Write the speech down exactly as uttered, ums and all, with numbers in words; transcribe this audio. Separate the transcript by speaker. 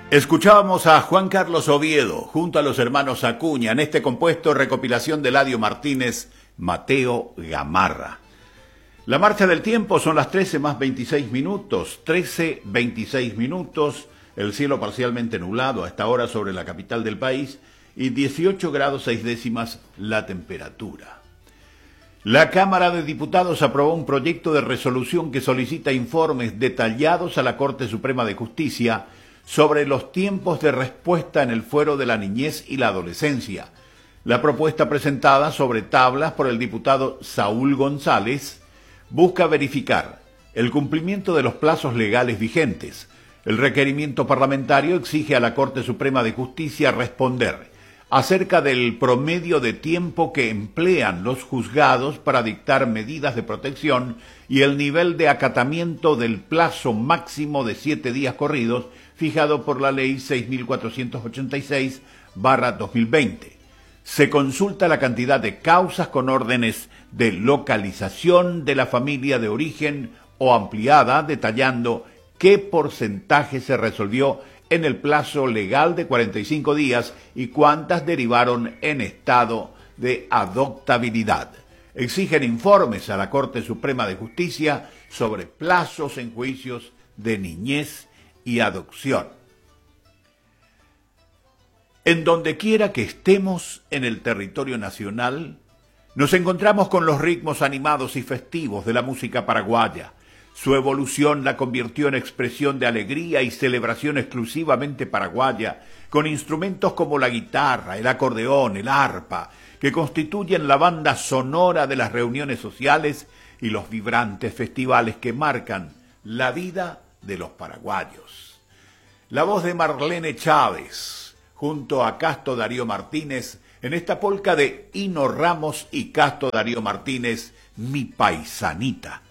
Speaker 1: Escuchábamos a Juan Carlos Oviedo junto a los hermanos Acuña en este compuesto recopilación de Eladio Martínez, Mateo Gamarra. La marcha del tiempo son las trece más veintiséis minutos, trece veintiséis minutos, el cielo parcialmente nublado a esta hora sobre la capital del país y dieciocho grados seis décimas la temperatura. La Cámara de Diputados aprobó un proyecto de resolución que solicita informes detallados a la Corte Suprema de Justicia sobre los tiempos de respuesta en el fuero de la niñez y la adolescencia. La propuesta presentada sobre tablas por el diputado Saúl González busca verificar el cumplimiento de los plazos legales vigentes. El requerimiento parlamentario exige a la Corte Suprema de Justicia responder acerca del promedio de tiempo que emplean los juzgados para dictar medidas de protección y el nivel de acatamiento del plazo máximo de siete días corridos fijado por la Ley seis mil cuatrocientos ochenta y seis barra dos mil veinte. Se consulta la cantidad de causas con órdenes de localización de la familia de origen o ampliada, detallando qué porcentaje se resolvió en el plazo legal de cuarenta y cinco días y cuántas derivaron en estado de adoptabilidad. Exigen informes a la Corte Suprema de Justicia sobre plazos en juicios de niñez y adopción. En donde quiera que estemos en el territorio nacional, nos encontramos con los ritmos animados y festivos de la música paraguaya. Su evolución la convirtió en expresión de alegría y celebración exclusivamente paraguaya, con instrumentos como la guitarra, el acordeón, el arpa, que constituyen la banda sonora de las reuniones sociales y los vibrantes festivales que marcan la vida de los paraguayos. La voz de Marlene Chávez, junto a Casto Darío Martínez, en esta polca de Hino Ramos y Casto Darío Martínez, Mi Paisanita.